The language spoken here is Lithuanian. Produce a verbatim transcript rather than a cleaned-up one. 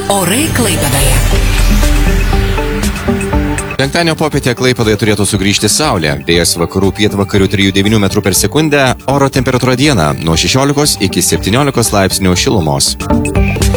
Orai Klaipėdoje. Penktadienio popietę Klaipėdoje turėtų sugrįžti saulė. Vėjas vakarų pietvakarių trijų devynių metrų per sekundę, oro temperatūra dieną nuo šešiolikos iki septyniolikos laipsnių šilumos.